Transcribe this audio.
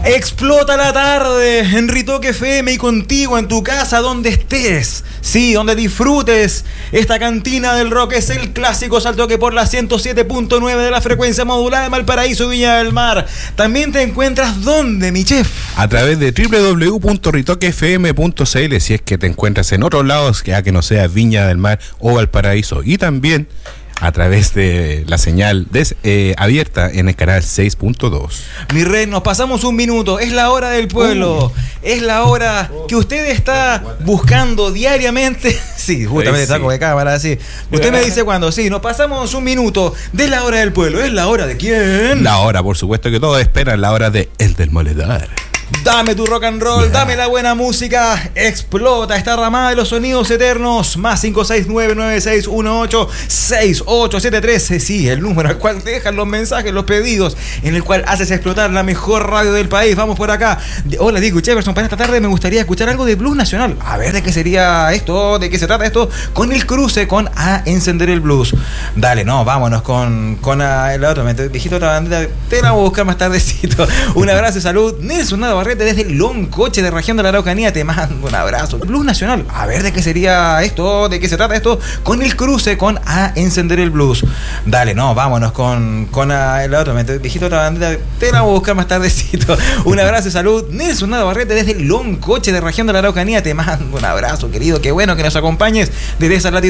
Explota la tarde en Ritoque FM y contigo en tu casa donde estés. Sí, donde disfrutes. Esta cantina del rock es el clásico Saltoque por la 107.9 de la frecuencia modulada de Valparaíso, Viña del Mar. También te encuentras ¿dónde, mi chef? A través de www.ritoquefm.cl si es que te encuentras en otros lados que no sea Viña del Mar o Valparaíso. Y también a través de la señal abierta en el canal 6.2. Mi rey, nos pasamos un minuto. Es la hora del pueblo. Es la hora que usted está buscando diariamente. Sí, justamente saco de cámara, sí. Usted me dice cuándo. Sí, nos pasamos un minuto de la hora del pueblo. ¿Es la hora de quién? La hora, por supuesto que todos esperan, la hora de El Demoledor. Dame tu rock and roll, dame la buena música. Explota esta ramada de los sonidos eternos. Más 56996186873. Sí, el número al cual dejan los mensajes, los pedidos, en el cual haces explotar la mejor radio del país. Vamos por acá. Hola, Diego Cheverson, para esta tarde me gustaría escuchar algo de blues nacional. A ver, ¿de qué sería esto? ¿De qué se trata esto? Con el cruce con A Encender el Blues. Dale, no, vámonos con el otro. Me dijiste otra bandera, te la voy a buscar más tardecito. Un abrazo y salud. Nelson Nada Barrete desde Loncoche de región de la Araucanía, te mando un abrazo. Blues nacional, a ver de qué sería esto, de qué se trata esto, con el cruce con A Encender el Blues. Dale, no, vámonos con el otro. Me dijiste otra bandera, te la voy a buscar más tardecito. Un abrazo y salud. Nelson Nada Barrete desde Loncoche de región de la Araucanía, te mando un abrazo, querido. Qué bueno que nos acompañes desde esa latitudes.